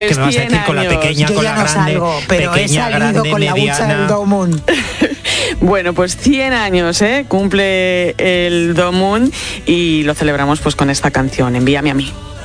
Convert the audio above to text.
¿Qué me vas a decir con la pequeña, Yo con ya la no grande? salgo, pero he Pequeña, salido grande, con la hucha mediana. del Domun. Bueno, pues 100 años, cumple el Domun y lo celebramos pues con esta canción, Envíame a mí.